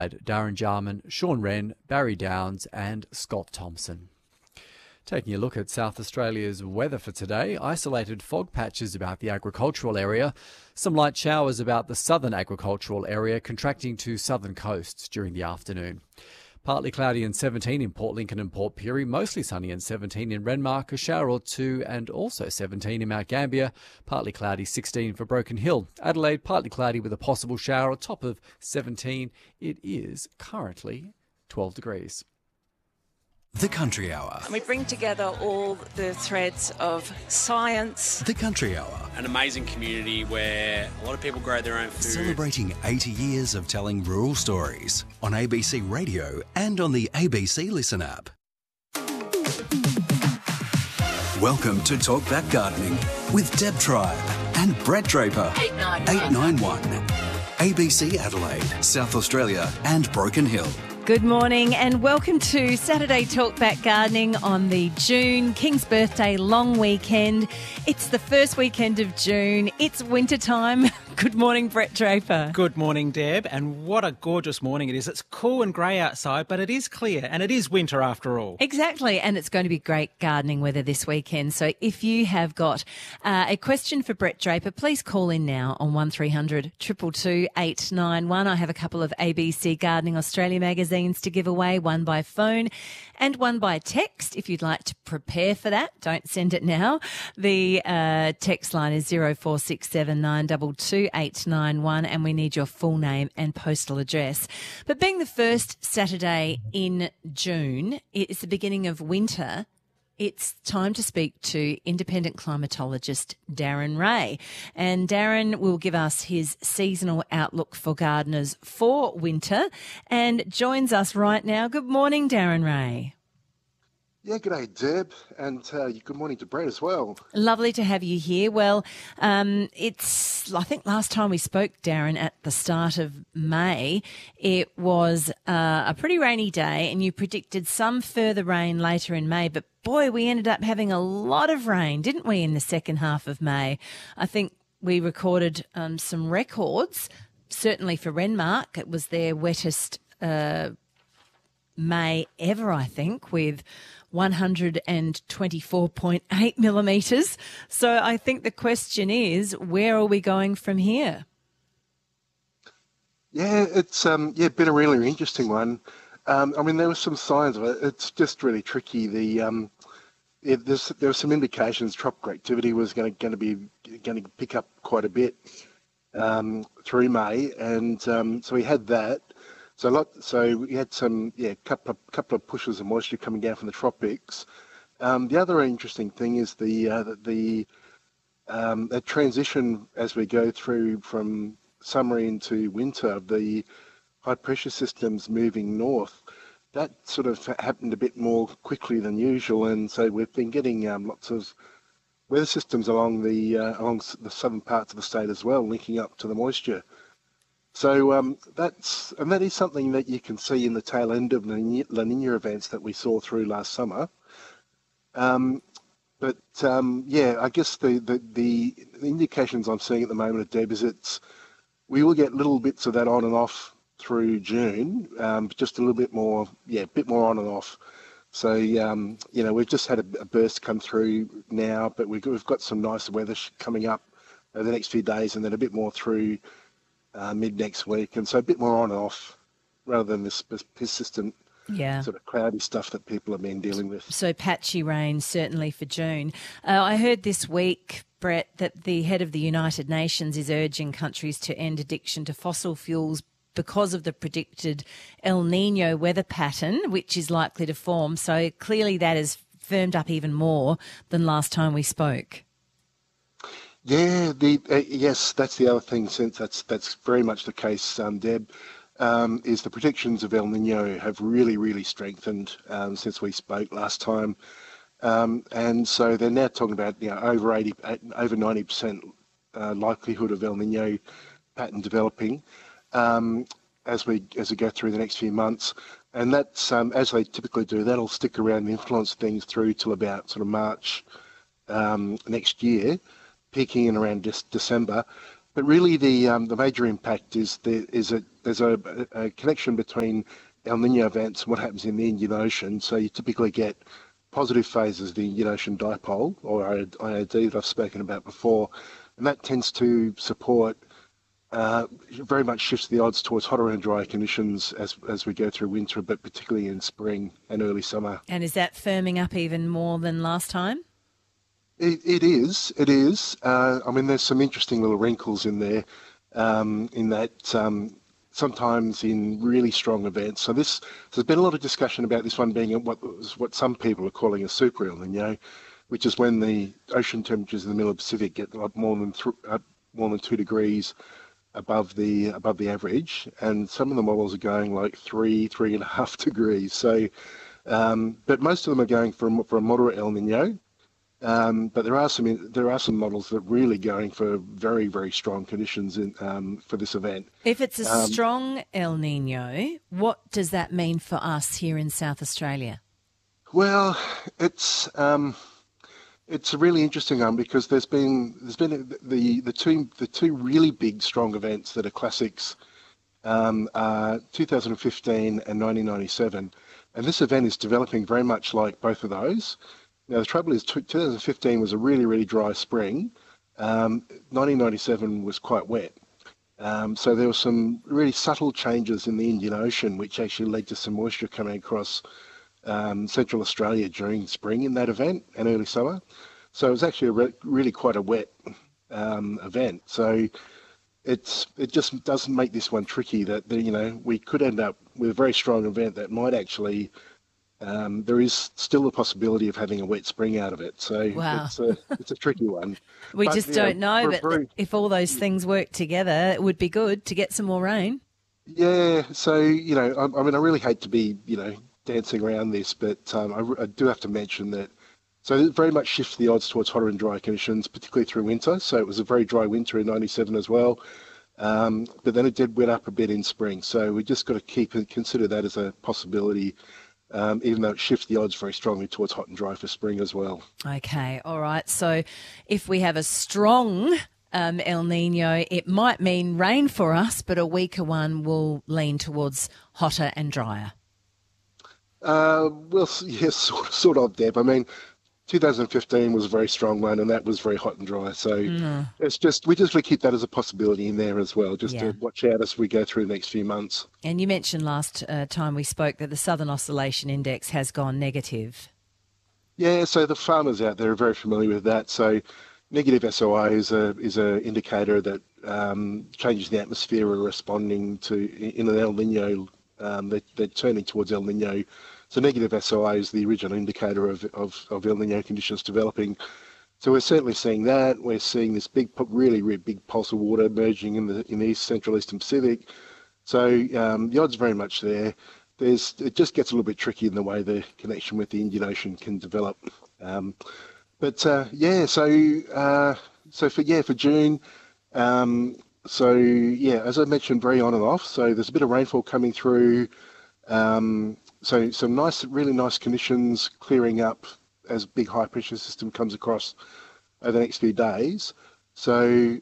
Darren Jarman, Sean Wren, Barry Downs and Scott Thompson. Taking a look at South Australia's weather for today, isolated fog patches about the agricultural area, some light showers about the southern agricultural area contracting to southern coasts during the afternoon. Partly cloudy and 17 in Port Lincoln and Port Pirie, mostly sunny and 17 in Renmark, a shower or two and also 17 in Mount Gambier, partly cloudy 16 for Broken Hill. Adelaide, partly cloudy with a possible shower, a top of 17. It is currently 12 degrees. The Country Hour. And we bring together all the threads of science. The Country Hour. An amazing community where a lot of people grow their own food. Celebrating 80 years of telling rural stories on ABC Radio and on the ABC Listen app. Welcome to Talk Back Gardening with Deb Tribe and Brett Draper. 891. ABC Adelaide, South Australia and Broken Hill. Good morning and welcome to Saturday Talk Back Gardening on the June King's Birthday long weekend. It's the first weekend of June. It's winter time. Good morning, Brett Draper. Good morning, Deb, and what a gorgeous morning it is. It's cool and grey outside, but it is clear, and it is winter after all. Exactly, and it's going to be great gardening weather this weekend. So if you have got a question for Brett Draper, please call in now on 1300 222 891. I have a couple of ABC Gardening Australia magazines to give away, one by phone and one by text. If you'd like to prepare for that, don't send it now. The text line is 0467 922 891 and we need your full name and postal address. But being the first Saturday in June, it's the beginning of winter. It's time to speak to independent climatologist Darren Ray. And Darren will give us his seasonal outlook for gardeners for winter and joins us right now. Good morning, Darren Ray. Yeah, good day, Deb, and good morning to Brett as well. Lovely to have you here. Well, I think last time we spoke, Darren, at the start of May, it was a pretty rainy day and you predicted some further rain later in May, but boy, we ended up having a lot of rain, didn't we, in the second half of May? I think we recorded some records, certainly for Renmark. It was their wettest May ever, I think, with 124.8 millimetres. So I think the question is, where are we going from here? Yeah, it's been a really interesting one. I mean, there were some signs of it. It's just really tricky. There were some indications tropical activity was going to pick up quite a bit through May, and so we had that. So we had some couple of pushes of moisture coming down from the tropics. The other interesting thing is the transition as we go through from summer into winter, the high pressure systems moving north. That sort of happened a bit more quickly than usual, and so we've been getting lots of weather systems along the southern parts of the state as well, linking up to the moisture. So that is something that you can see in the tail end of La Nina events that we saw through last summer. I guess the indications I'm seeing at the moment, Deb, is we will get little bits of that on and off through June, just a little bit more, on and off. So we've just had a burst come through now, but we've got some nice weather coming up over the next few days, and then a bit more through mid next week, and so a bit more on and off rather than this persistent sort of cloudy stuff that people have been dealing with. So patchy rain certainly for June. I heard this week, Brett, that the head of the United Nations is urging countries to end addiction to fossil fuels because of the predicted El Nino weather pattern, which is likely to form. So clearly that has firmed up even more than last time we spoke. Yeah, yes, that's the other thing. Since that's very much the case, Deb, is the predictions of El Nino have really, really strengthened since we spoke last time, and so they're now talking about over 90% likelihood of El Nino pattern developing as we go through the next few months, and that's as they typically do. That'll stick around and influence things through till about sort of March next year, peaking in around December. But really, the major impact is that a connection between El Nino events and what happens in the Indian Ocean. So you typically get positive phases of the Indian Ocean dipole, or IOD, that I've spoken about before, and that tends to support, very much shifts the odds towards hotter and drier conditions as we go through winter, but particularly in spring and early summer. And is that firming up even more than last time? It is. I mean, there's some interesting little wrinkles in there, in that sometimes in really strong events. So there's been a lot of discussion about this one being what some people are calling a super El Nino, which is when the ocean temperatures in the middle of the Pacific get up more than 2 degrees above the average, and some of the models are going like 3.5 degrees. So, but most of them are going for a moderate El Nino. But there are some models that are really going for very, very strong conditions for this event. If it's a strong El Nino, what does that mean for us here in South Australia? Well, it's a really interesting one, because there's been the two really big strong events that are classics, are 2015 and 1997, and this event is developing very much like both of those. Now, the trouble is 2015 was a really, really dry spring. 1997 was quite wet. So there were some really subtle changes in the Indian Ocean, which actually led to some moisture coming across Central Australia during spring in that event and early summer. So it was actually really quite a wet event. So it just doesn't make this one tricky, that we could end up with a very strong event that might actually... there is still a possibility of having a wet spring out of it. So wow. It's a tricky one. We just don't know, but if all those things work together, it would be good to get some more rain. Yeah, so, I mean, I really hate to be, dancing around this, but I do have to mention that, so it very much shifts the odds towards hotter and drier conditions, particularly through winter. So it was a very dry winter in 97 as well. But then it did wet up a bit in spring. So we just got to consider that as a possibility, even though it shifts the odds very strongly towards hot and dry for spring as well. Okay, all right. So if we have a strong El Nino, it might mean rain for us, but a weaker one will lean towards hotter and drier. Well, yes, sort of, Deb. I mean, 2015 was a very strong one, and that was very hot and dry. So we just got to keep that as a possibility in there as well, just to watch out as we go through the next few months. And you mentioned last time we spoke that the Southern Oscillation Index has gone negative. Yeah, so the farmers out there are very familiar with that. So negative SOI is a indicator that changes in the atmosphere are responding to in an El Nino. They're turning towards El Nino. So negative SOI is the original indicator of El Nino conditions developing. So we're certainly seeing that. We're seeing this really, really big pulse of water emerging in the East, Central, Eastern Pacific. So the odds are very much there. It just gets a little bit tricky in the way the connection with the Indian Ocean can develop. For June, as I mentioned, very on and off. So there's a bit of rainfall coming through. So some really nice conditions clearing up as a big high pressure system comes across over the next few days. So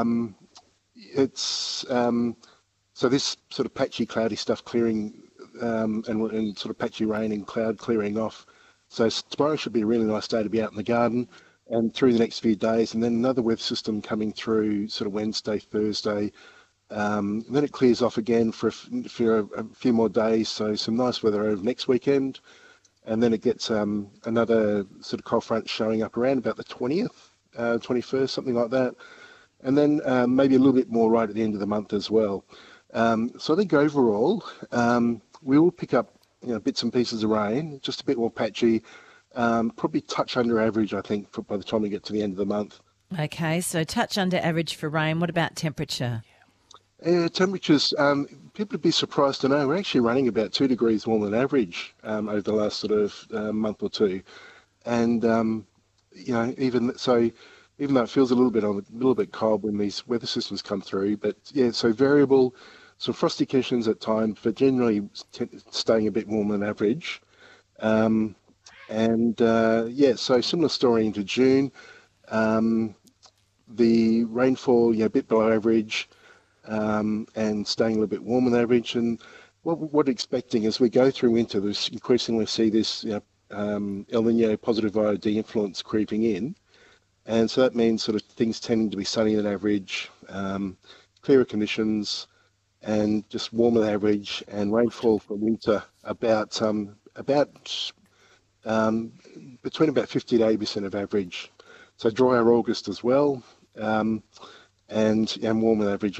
so this sort of patchy cloudy stuff clearing and sort of patchy rain and cloud clearing off. So tomorrow should be a really nice day to be out in the garden, and through the next few days, and then another weather system coming through sort of Wednesday, Thursday. Then it clears off again for a few more days, so some nice weather over next weekend, and then it gets another sort of cold front showing up around about the 20th, 21st, something like that, and then maybe a little bit more right at the end of the month as well. So I think overall we will pick up bits and pieces of rain, just a bit more patchy, probably touch under average, I think, by the time we get to the end of the month. Okay, so touch under average for rain. What about temperature? Temperatures, people would be surprised to know we're actually running about 2 degrees warmer than average over the last sort of month or two, and even though it feels a little bit cold when these weather systems come through, but so variable, some frosty conditions at times, but generally staying a bit warmer than average, so similar story into June. The rainfall, a bit below average. and staying a little bit warmer than average. And what we're expecting as we go through winter, we increasingly see this El Nino positive IOD influence creeping in. And so that means sort of things tending to be sunnier than average, clearer conditions, and just warmer than average, and rainfall for winter about between about 50 to 80% of average. So drier August as well, and warmer than average